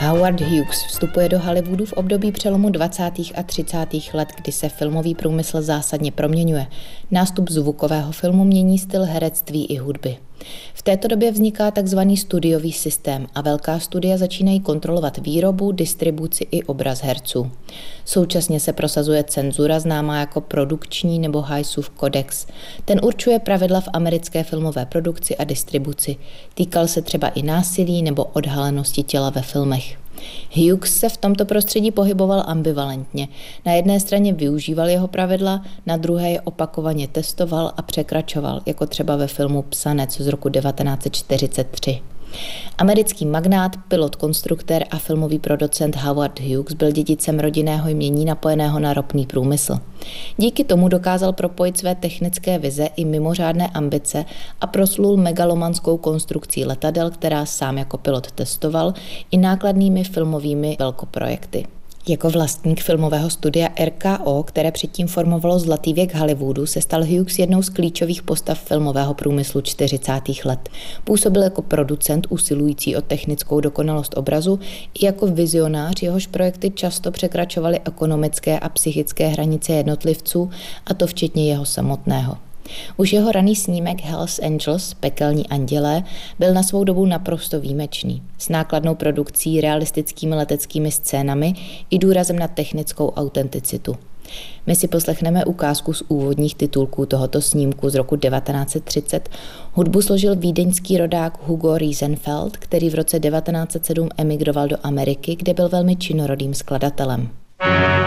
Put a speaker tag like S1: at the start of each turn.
S1: Howard Hughes vstupuje do Hollywoodu v období přelomu 20. a 30. let, kdy se filmový průmysl zásadně proměňuje. Nástup zvukového filmu mění styl herectví i hudby. V této době vzniká takzvaný studiový systém a velká studia začínají kontrolovat výrobu, distribuci i obraz herců. Současně se prosazuje cenzura známá jako produkční nebo Haysův kodex. Ten určuje pravidla v americké filmové produkci a distribuci. Týkal se třeba i násilí nebo odhalenosti těla ve filmech. Hughes se v tomto prostředí pohyboval ambivalentně. Na jedné straně využíval jeho pravidla, na druhé je opakovaně testoval a překračoval, jako třeba ve filmu Psanec z roku 1943. Americký magnát, pilot, konstruktér a filmový producent Howard Hughes byl dědicem rodinného jmění napojeného na ropný průmysl. Díky tomu dokázal propojit své technické vize i mimořádné ambice a proslul megalomanskou konstrukcí letadel, která sám jako pilot testoval, i nákladnými filmovými velkoprojekty. Jako vlastník filmového studia RKO, které předtím formovalo zlatý věk Hollywoodu, se stal Hughes jednou z klíčových postav filmového průmyslu 40. let. Působil jako producent usilující o technickou dokonalost obrazu i jako vizionář, jehož projekty často překračovaly ekonomické a psychické hranice jednotlivců, a to včetně jeho samotného. Už jeho raný snímek Hells Angels, Pekelní andělé, byl na svou dobu naprosto výjimečný. S nákladnou produkcí, realistickými leteckými scénami i důrazem na technickou autenticitu. My si poslechneme ukázku z úvodních titulků tohoto snímku z roku 1930. Hudbu složil vídeňský rodák Hugo Riesenfeld, který v roce 1907 emigroval do Ameriky, kde byl velmi činorodým skladatelem.